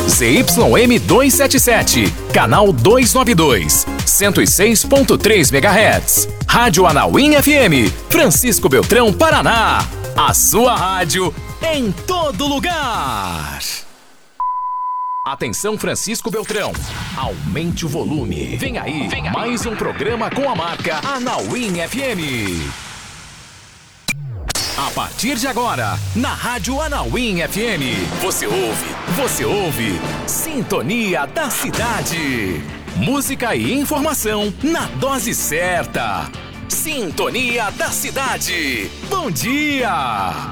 ZYM 277, canal 292, 106.3 MHz. Rádio Anauim FM, Francisco Beltrão, Paraná. A sua rádio em todo lugar. Atenção, Francisco Beltrão. Aumente o volume. Vem aí, mais um programa com a marca Anauim FM. A partir de agora, na Rádio Anauim FM, você ouve Sintonia da Cidade. Música e informação na dose certa. Sintonia da Cidade. Bom dia!